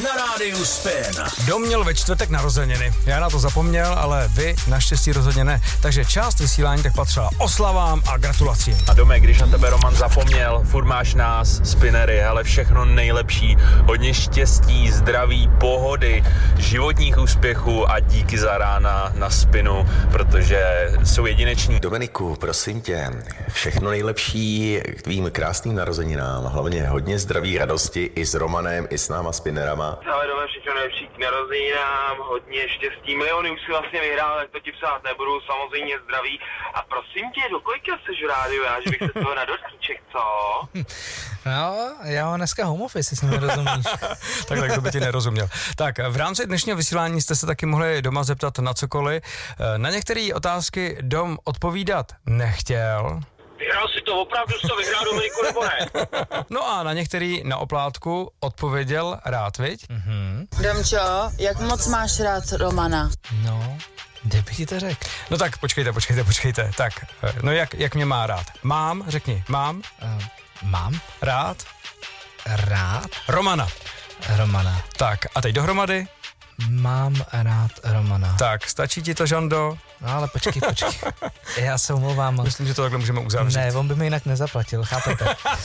na rádiu Spin. Dom měl ve čtvrtek narozeniny. Já na to zapomněl, ale vy naštěstí rozhodně ne. Takže část vysílání tak patřila oslavám a gratulacím. A Domek, když na tebe Roman zapomněl, furt máš nás, Spinnery, ale všechno nejlepší. Hodně štěstí, zdraví, pohody, životních úspěchů a díky za rána na Spinu, protože jsou jedineční. Dominiku, prosím tě, všechno nejlepší k tvým krásným narozeninám. Hlavně hodně zdraví, radosti i s Romanem, i s náma Spinnerama. Ale doma všechno nejlepší k narozeninám, hodně štěstí, miliony už si vlastně vyhrál, tak to ti psát nebudu, samozřejmě zdraví. A prosím tě, do kolika seš v rádiu, já, že bych se toho na dortíček, co? No, já mám dneska home office, jestli mi nerozumíš. tak to by ti nerozuměl. Tak v rámci dnešního vysílání jste se taky mohli doma zeptat na cokoliv. Na některé otázky Dom odpovídat nechtěl. Vyhrál si to, opravdu jsi to vyhrál, Dominiku, nebo ne? No a na některý na oplátku odpověděl rád, viď? Domčo, jak moc máš rád Romana? No, kde bych ti to řekl? No tak počkejte. Tak, no jak mě má rád? Mám, řekni, mám? Mám Rád? Romana. Tak, a teď dohromady? Mám rád Romana. Tak, stačí ti to, Žando? No ale počkej. Já se omlouvám. Myslím, že to takhle můžeme uzavřít. Ne, on by mi jinak nezaplatil, chápete?